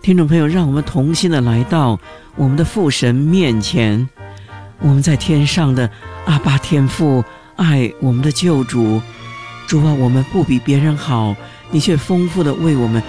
听众朋友，让我们同心的来到我们的父神面前，我们在天上的阿爸天父，爱我们的救主。主啊，我们不比别人好，你却丰富的为我们